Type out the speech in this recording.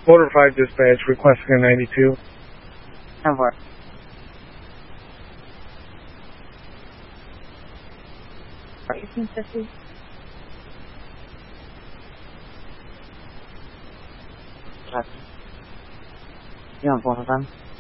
Motor 5 dispatch requesting a 92. 10-4. For 1850. Copy. You on 4 time?